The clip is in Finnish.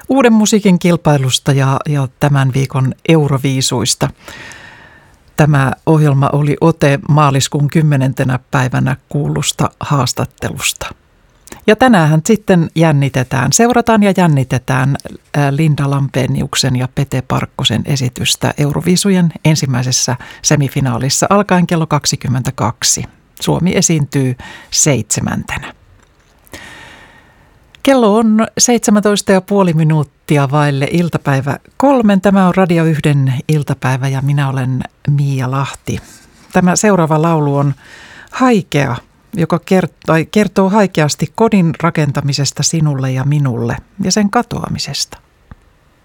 uuden musiikin kilpailusta ja tämän viikon Euroviisuista. Tämä ohjelma oli ote maaliskuun 10. päivänä kuulusta haastattelusta. Ja tänään sitten seurataan ja jännitetään Linda Lampeniuksen ja Pete Parkkosen esitystä Euroviisujen ensimmäisessä semifinaalissa alkaen kello 22. Suomi esiintyy 7. Kello on 17,5 minuuttia vaille iltapäivä 3. Tämä on Radio 1 iltapäivä ja minä olen Miia Lahti. Tämä seuraava laulu on Haikea, joka kertoo haikeasti kodin rakentamisesta sinulle ja minulle ja sen katoamisesta.